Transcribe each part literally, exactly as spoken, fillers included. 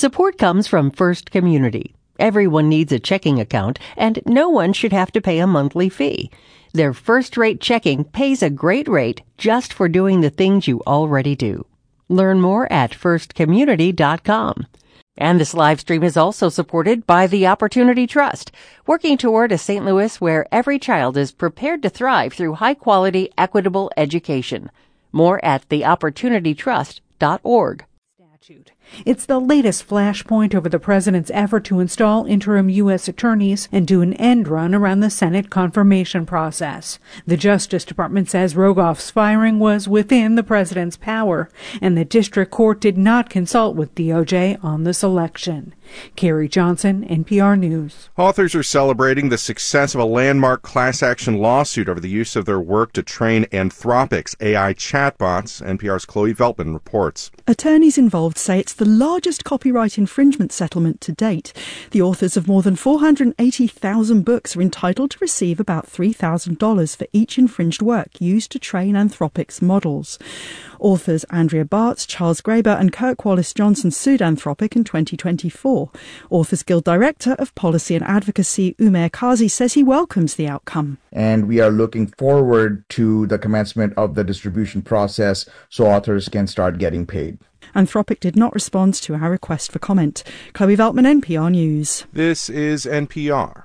Support comes from First Community. Everyone needs a checking account, and no one should have to pay a monthly fee. Their first-rate checking pays a great rate just for doing the things you already do. Learn more at first community dot com. And this live stream is also supported by the Opportunity Trust, working toward a Saint Louis where every child is prepared to thrive through high-quality, equitable education. More at the opportunity trust dot org. It's the latest flashpoint over the president's effort to install interim U S attorneys and do an end run around the Senate confirmation process. The Justice Department says Rogoff's firing was within the president's power, and the district court did not consult with D O J on the selection. Carrie Johnson, N P R News. Authors are celebrating the success of a landmark class action lawsuit over the use of their work to train Anthropic's A I chatbots. N P R's Chloe Veltman reports. Attorneys involved say it's the largest copyright infringement settlement to date. The authors of more than four hundred eighty thousand books are entitled to receive about three thousand dollars for each infringed work used to train Anthropic's models. Authors Andrea Bartz, Charles Graeber and Kirk Wallace Johnson sued Anthropic in twenty twenty-four. Authors Guild Director of Policy and Advocacy Umair Kazi says he welcomes the outcome. And we are looking forward to the commencement of the distribution process so authors can start getting paid. Anthropic did not respond to our request for comment. Chloe Veltman, N P R News. This is N P R.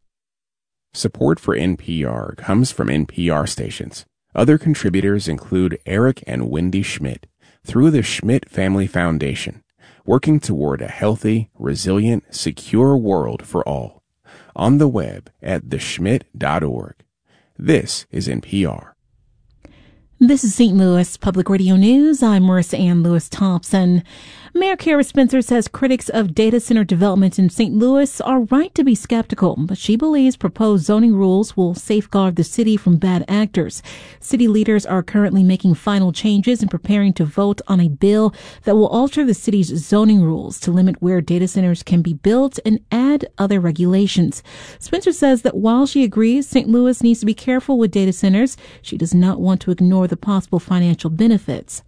Support for N P R comes from N P R stations. Other contributors include Eric and Wendy Schmidt through the Schmidt Family Foundation, working toward a healthy, resilient, secure world for all. On the web at the schmidt dot org. This is N P R. This is Saint Louis Public Radio News. I'm Marissa Ann Lewis-Thompson. Mayor Kara Spencer says critics of data center development in Saint Louis are right to be skeptical, but she believes proposed zoning rules will safeguard the city from bad actors. City leaders are currently making final changes and preparing to vote on a bill that will alter the city's zoning rules to limit where data centers can be built and add other regulations. Spencer says that while she agrees Saint Louis needs to be careful with data centers, she does not want to ignore the possible financial benefits.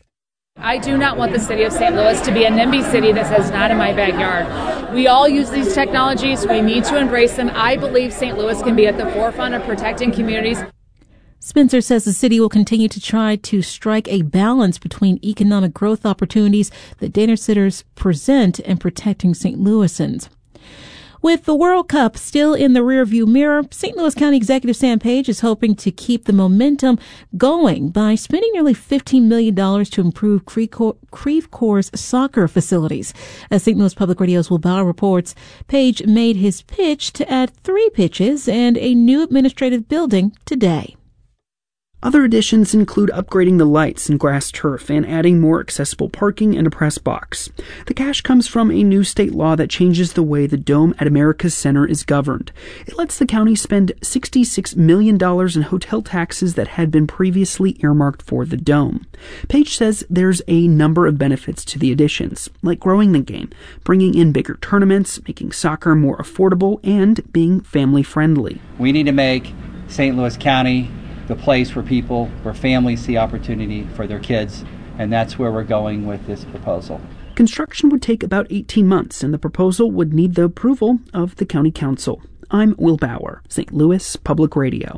I do not want the city of Saint Louis to be a NIMBY city that says not in my backyard. We all use these technologies. We need to embrace them. I believe Saint Louis can be at the forefront of protecting communities. Spencer says the city will continue to try to strike a balance between economic growth opportunities that data centers present and protecting Saint Louisans. With the World Cup still in the rearview mirror, Saint Louis County Executive Sam Page is hoping to keep the momentum going by spending nearly fifteen million dollars to improve Creve Coeur's soccer facilities. As Saint Louis Public Radio's Will Bauer reports, Page made his pitch to add three pitches and a new administrative building today. Other additions include upgrading the lights and grass turf and adding more accessible parking and a press box. The cash comes from a new state law that changes the way the Dome at America's Center is governed. It lets the county spend sixty-six million dollars in hotel taxes that had been previously earmarked for the Dome. Page says there's a number of benefits to the additions, like growing the game, bringing in bigger tournaments, making soccer more affordable, and being family-friendly. We need to make Saint Louis County the place where people, where families see opportunity for their kids, and that's where we're going with this proposal. Construction would take about eighteen months, and the proposal would need the approval of the County Council. I'm Will Bauer, Saint Louis Public Radio.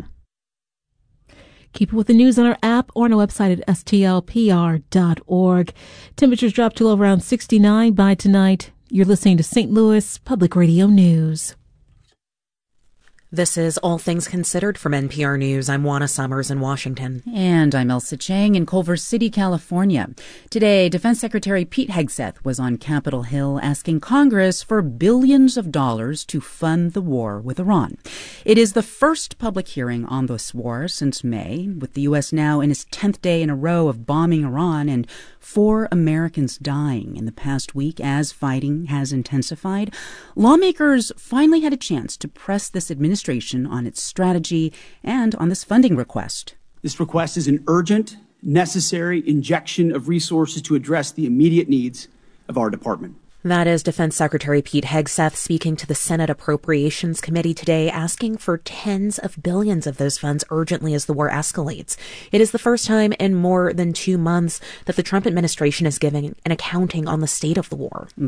Keep up with the news on our app or on our website at S T L P R dot org. Temperatures drop to around sixty-nine by tonight. You're listening to Saint Louis Public Radio News. This is All Things Considered from N P R News. I'm Juana Summers in Washington. And I'm Elsa Chang in Culver City, California. Today, Defense Secretary Pete Hegseth was on Capitol Hill asking Congress for billions of dollars to fund the war with Iran. It is the first public hearing on this war since May, with the U S now in its tenth day in a row of bombing Iran and four Americans dying in the past week as fighting has intensified. Lawmakers finally had a chance to press this administration on its strategy and on this funding request. This request is an urgent, necessary injection of resources to address the immediate needs of our department. That is Defense Secretary Pete Hegseth speaking to the Senate Appropriations Committee today, asking for tens of billions of those funds urgently as the war escalates. It is the first time in more than two months that the Trump administration is giving an accounting on the state of the war.